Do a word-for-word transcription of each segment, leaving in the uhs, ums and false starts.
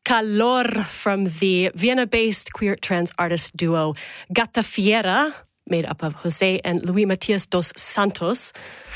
Calor from the Vienna-based queer trans artist duo Gata Fiera, made up of Jose and Luis Matias dos Santos.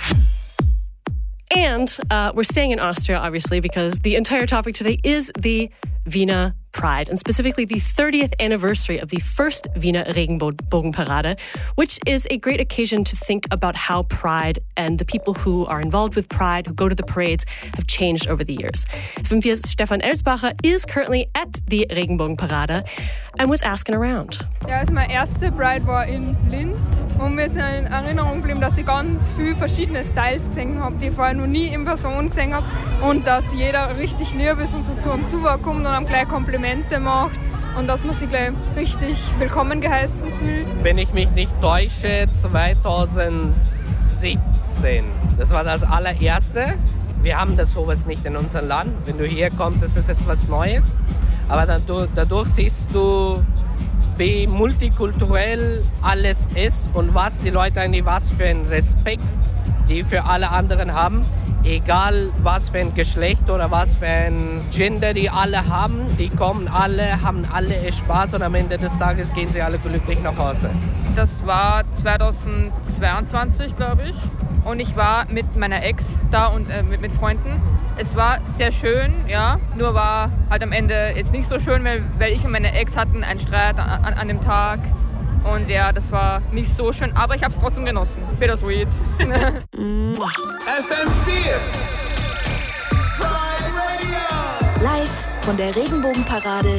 And uh, we're staying in Austria, obviously, because the entire topic today is the Wiener Pride, and specifically the thirtieth anniversary of the first Wiener Regenbogenparade, which is a great occasion to think about how Pride and the people who are involved with Pride, who go to the parades, have changed over the years. F M vier's Stefan Elsbacher is currently at the Regenbogenparade and was asking around. Ja, also meine erste Pride war in Linz und mir ist in Erinnerung geblieben, dass ich ganz viele verschiedene Styles gesehen habe, die ich vorher noch nie in Person gesehen habe, und dass jeder richtig lieb ist und so zu einem Zuwachs kommt und einem gleich Komplimente macht und dass man sich gleich richtig willkommen geheißen fühlt. Wenn ich mich nicht täusche, zwanzig siebzehn. Das war das allererste. Wir haben das sowas nicht in unserem Land. Wenn du hier kommst, ist das jetzt was Neues. Aber dadurch, dadurch siehst du, wie multikulturell alles ist und was die Leute eigentlich, was für einen Respekt die für alle anderen haben. Egal was für ein Geschlecht oder was für ein Gender die alle haben, die kommen alle, haben alle Spaß und am Ende des Tages gehen sie alle glücklich nach Hause. Das war zweitausendzweiundzwanzig, glaube ich. Und ich war mit meiner Ex da und äh, mit, mit Freunden. Es war sehr schön, ja. Nur war halt am Ende jetzt nicht so schön, weil, weil ich und meine Ex hatten einen Streit an, an, an dem Tag. Und ja, das war nicht so schön, aber ich habe es trotzdem genossen. Bittersweet. F M vier Live von der Regenbogenparade